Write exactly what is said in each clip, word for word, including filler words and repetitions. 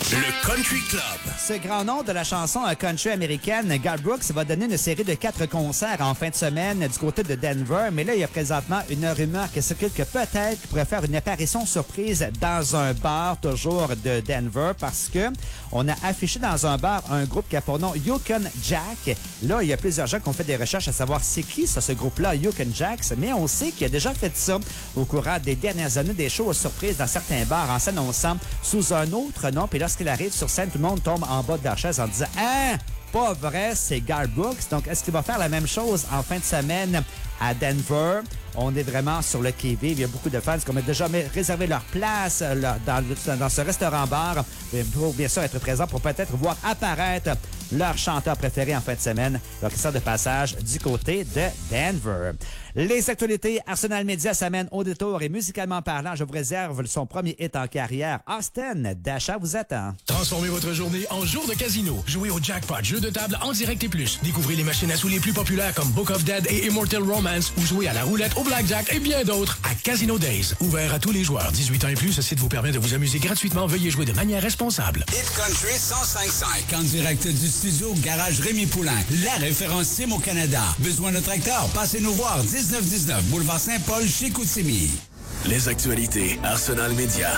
Le Country Club. Ce grand nom de la chanson country américaine, Garth Brooks, va donner une série de quatre concerts en fin de semaine du côté de Denver. Mais là, il y a présentement une rumeur qui circule que peut-être qu'il pourrait faire une apparition surprise dans un bar toujours de Denver parce que on a affiché dans un bar un groupe qui a pour nom Yukon Jack. Là, il y a plusieurs gens qui ont fait des recherches à savoir c'est qui ça, ce groupe-là, Yukon Jacks. Mais on sait qu'il a déjà fait ça au courant des dernières années, des shows surprises dans certains bars en s'annonçant sous un autre nom. Puis lorsqu'il arrive sur scène, tout le monde tombe en bas de leur chaise en disant « Hein? Pas vrai, c'est Garth Brooks. » Donc, est-ce qu'il va faire la même chose en fin de semaine à Denver? On est vraiment sur le qui-vive. Il y a beaucoup de fans qui ont déjà réservé leur place là, dans, dans ce restaurant-bar pour bien sûr être présents pour peut-être voir apparaître leur chanteur préféré en fin de semaine, leur sort de passage du côté de Denver. Les actualités, Arsenal Media s'amène au détour et musicalement parlant, je vous réserve son premier hit en carrière. Austin, Dasha vous attend. Transformez votre journée en jour de casino. Jouez au jackpot, jeu de table en direct et plus. Découvrez les machines à sous les plus populaires comme Book of Dead et Immortal Romance ou jouez à la roulette, au blackjack et bien d'autres à Casino Days. Ouvert à tous les joueurs. dix-huit ans et plus, ce site vous permet de vous amuser gratuitement. Veuillez jouer de manière responsable. Hit Country cent cinq cinq en direct du studio Garage Rémi Poulain. La référence sim au Canada. Besoin de tracteur? Passez nous voir dix-neuf dix-neuf boulevard Saint-Paul chez Chicoutimi. Les actualités Arsenal Media.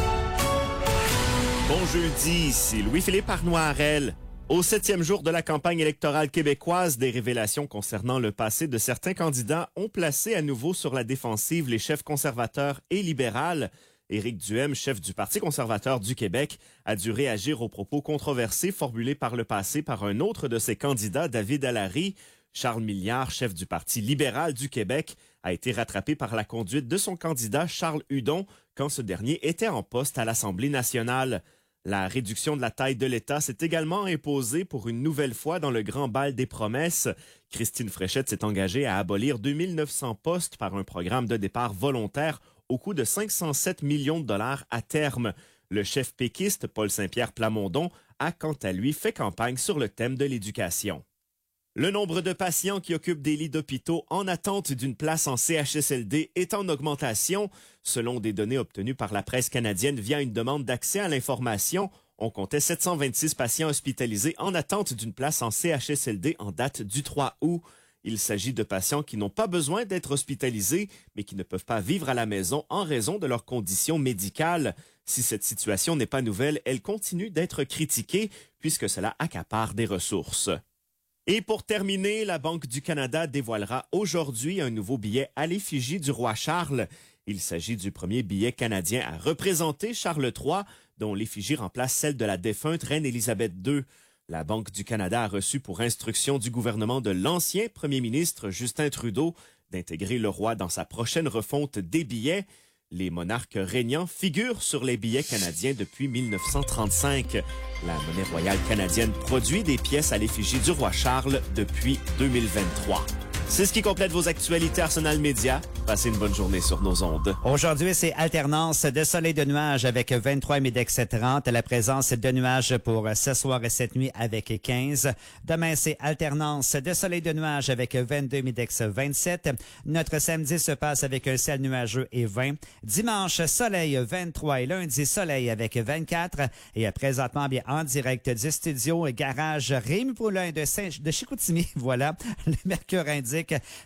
Bon jeudi, ici Louis-Philippe Arnoirel. Au septième jour de la campagne électorale québécoise, des révélations concernant le passé de certains candidats ont placé à nouveau sur la défensive les chefs conservateurs et libérales. Éric Duhem, chef du Parti conservateur du Québec, a dû réagir aux propos controversés formulés par le passé par un autre de ses candidats, David Allary. Charles Milliard, chef du Parti libéral du Québec, a été rattrapé par la conduite de son candidat Charles Hudon quand ce dernier était en poste à l'Assemblée nationale. La réduction de la taille de l'État s'est également imposée pour une nouvelle fois dans le grand bal des promesses. Christine Fréchette s'est engagée à abolir deux mille neuf cents postes par un programme de départ volontaire au coût de cinq cent sept millions de dollars à terme. Le chef péquiste, Paul Saint-Pierre Plamondon, a quant à lui fait campagne sur le thème de l'éducation. Le nombre de patients qui occupent des lits d'hôpitaux en attente d'une place en C H S L D est en augmentation. Selon des données obtenues par la presse canadienne via une demande d'accès à l'information, on comptait sept cent vingt-six patients hospitalisés en attente d'une place en C H S L D en date du trois août. Il s'agit de patients qui n'ont pas besoin d'être hospitalisés, mais qui ne peuvent pas vivre à la maison en raison de leurs conditions médicales. Si cette situation n'est pas nouvelle, elle continue d'être critiquée puisque cela accapare des ressources. Et pour terminer, la Banque du Canada dévoilera aujourd'hui un nouveau billet à l'effigie du roi Charles. Il s'agit du premier billet canadien à représenter Charles trois, dont l'effigie remplace celle de la défunte reine Élisabeth deux. La Banque du Canada a reçu pour instruction du gouvernement de l'ancien premier ministre Justin Trudeau d'intégrer le roi dans sa prochaine refonte des billets. Les monarques régnants figurent sur les billets canadiens depuis mille neuf cent trente-cinq. La monnaie royale canadienne produit des pièces à l'effigie du roi Charles depuis deux mille vingt-trois. C'est ce qui complète vos actualités Arsenal Media. Passez une bonne journée sur nos ondes. Aujourd'hui, c'est alternance de soleil et de nuages avec vingt-trois Midex trente. La présence de nuages pour ce soir et cette nuit avec quinze. Demain, c'est alternance de soleil et de nuages avec vingt-deux Midex vingt-sept. Notre samedi se passe avec un ciel nuageux et vingt. Dimanche, soleil vingt-trois et lundi, soleil avec vingt-quatre. Et présentement, bien en direct du studio Garage Rémi Poulain de, Saint de Chicoutimi. Voilà, le mercure indique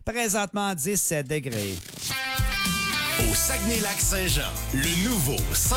présentement dix degrés. Au Saguenay-Lac-Saint-Jean, le nouveau